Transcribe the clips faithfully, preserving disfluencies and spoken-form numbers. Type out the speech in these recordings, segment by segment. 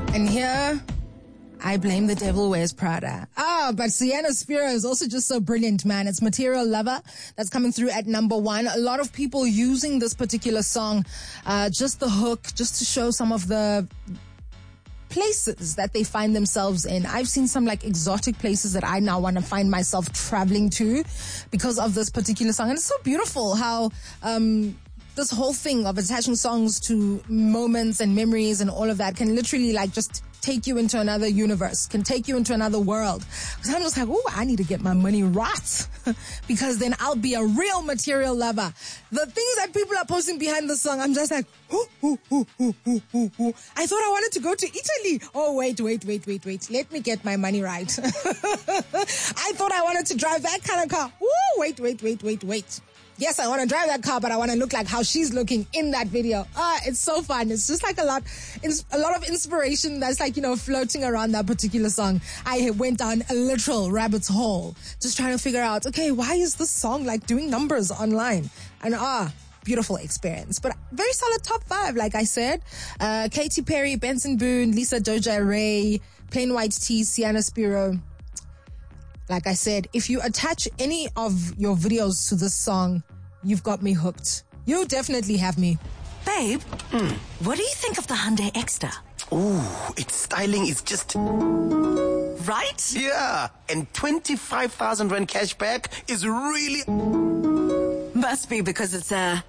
And here, I blame the devil wears Prada. Ah, but Sienna Spiro is also just so brilliant, man. It's Material Lover that's coming through at number one. A lot of people using this particular song, uh, just the hook, just to show some of the places that they find themselves in. I've seen some like exotic places that I now want to find myself traveling to because of this particular song. And it's so beautiful how, um, this whole thing of attaching songs to moments and memories and all of that can literally like just take you into another universe, can take you into another world. Because I'm just like, oh, I need to get my money right because then I'll be a real material lover. The things that people are posting behind the song, I'm just like, ooh, ooh, ooh, ooh, ooh, ooh, ooh. I thought I wanted to go to Italy. Oh, wait, wait, wait, wait, wait. Let me get my money right. I thought I wanted to drive that kind of car. Ooh, wait, wait, wait, wait, wait. Yes, I want to drive that car, but I want to look like how she's looking in that video. Ah, it's so fun. It's just like a lot, a lot of inspiration that's like, you know, floating around that particular song. I went down a literal rabbit's hole, just trying to figure out, okay, why is this song like doing numbers online? And ah, beautiful experience. But very solid top five, like I said. Uh, Katy Perry, Benson Boone, Lisa Doja Ray, Plain White Tee, Sienna Spiro. Like I said, if you attach any of your videos to this song, you've got me hooked. You definitely have me. Babe, mm. what do you think of the Hyundai Extra? Ooh, its styling is just... Right? Yeah, and twenty-five thousand rand cash back is really... Must be because it's a...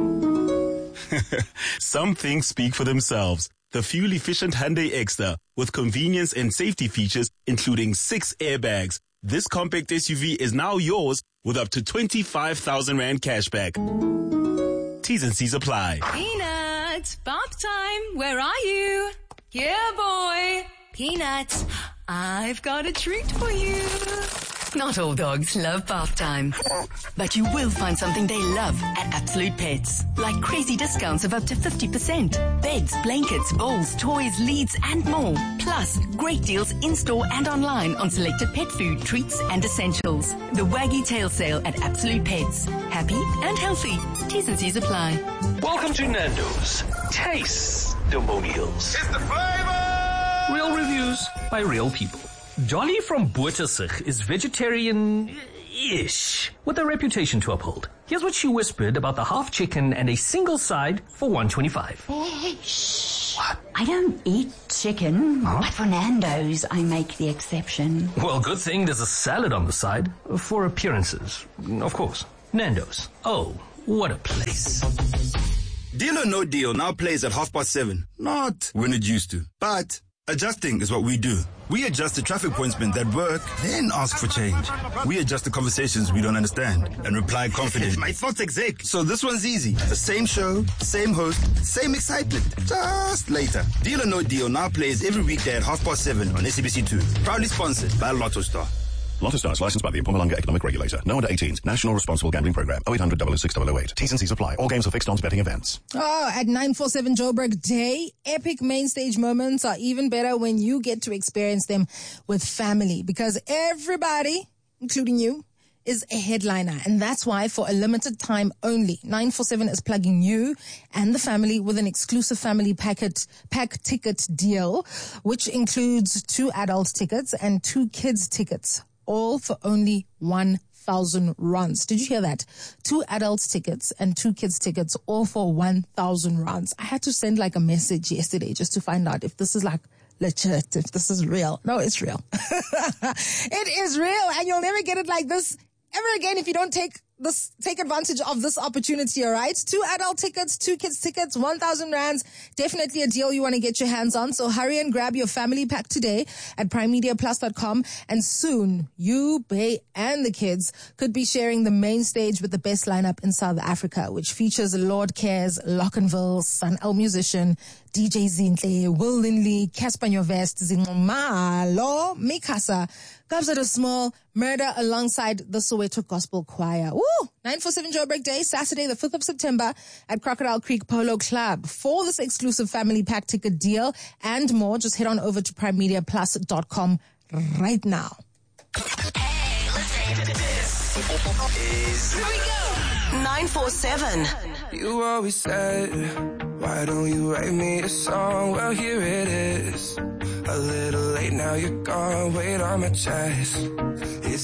Some things speak for themselves. The fuel-efficient Hyundai Extra with convenience and safety features, including six airbags. This compact S U V is now yours with up to twenty-five thousand rand cashback. T's and C's apply. Peanut, bath time. Where are you? Yeah, boy. Peanut, I've got a treat for you. Not all dogs love bath time, but you will find something they love at Absolute Pets, like crazy discounts of up to fifty percent. Beds, blankets, bowls, toys, leads, and more. Plus, great deals in-store and online on selected pet food, treats, and essentials. The Waggy Tail Sale at Absolute Pets. Happy and healthy. T's and C's apply. Welcome to Nando's Taste-Demonials. It's the flavor! Real reviews by real people. Jolly from Bottersig is vegetarian-ish, with a reputation to uphold. Here's what she whispered about the half chicken and a single side for one twenty-five. Hey, shh. What? I don't eat chicken, huh? but for Nando's, I make the exception. Well, good thing there's a salad on the side, for appearances, of course. Nando's. Oh, what a place. Deal or No Deal now plays at half past seven. Not when it used to, but... adjusting is what we do. We adjust the traffic pointsmen that work, then ask for change. We adjust the conversations we don't understand and reply confident. My thoughts exec. So this one's easy. The same show, same host, same excitement. Just later. Deal or No Deal now plays every weekday at half past seven on S A B C two. Proudly sponsored by Lotto Star. Lotto Star is licensed by the Mpumalanga Economic Regulator. No under eighteens. National Responsible Gambling Program. oh eight hundred, double oh six, double oh eight. T's and C's apply. All games are fixed odds betting events. Oh, at nine forty-seven Joburg Day, epic main stage moments are even better when you get to experience them with family. Because everybody, including you, is a headliner. And that's why for a limited time only, nine forty-seven is plugging you and the family with an exclusive family packet, pack ticket deal, which includes two adult tickets and two kids tickets, all for only one thousand rands. Did you hear that? Two adults tickets and two kids tickets, all for one thousand rands. I had to send like a message yesterday just to find out if this is like legit, if this is real. No, it's real. It is real, and you'll never get it like this ever again if you don't take this, take advantage of this opportunity, all right? Two adult tickets, two kids tickets, one thousand rands. Definitely a deal you want to get your hands on. So hurry and grab your family pack today at prime media plus dot com. And soon, you, Bay, and the kids could be sharing the main stage with the best lineup in South Africa, which features Lord Cares, Lockenville, Sun El Musician, D J Zintle, Will Linley, Casper Nyovest, Zingomalo, Mikasa, Kabza De Small, Murder alongside the Soweto Gospel Choir. Woo! nine forty-seven Joburg Day, Saturday, the fifth of September at Crocodile Creek Polo Club. For this exclusive family pack ticket deal and more, just head on over to prime media plus dot com right now. Hey, listen. This is... Here we go. nine four seven. You always said, why don't you write me a song? Well, here it is. A little late now, you're gone, weight on my chest. It's